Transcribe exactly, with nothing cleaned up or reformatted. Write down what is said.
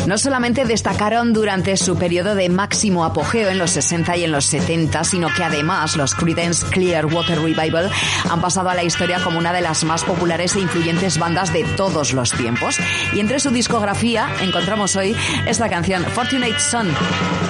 No solamente destacaron durante su periodo de máximo apogeo en los sesenta y en los setenta, sino que además los Creedence Clearwater Revival han pasado a la historia como una de las más populares e influyentes bandas de todos los tiempos. Y entre su discografía encontramos hoy esta canción, Fortunate Son.